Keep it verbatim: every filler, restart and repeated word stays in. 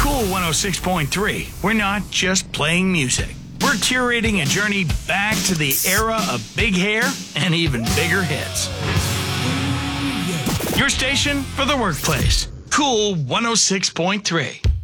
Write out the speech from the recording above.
Cool one oh six point three. We're not just playing music. We're curating a journey back to the era of big hair and even bigger hits. Your station for the workplace. Cool one oh six point three.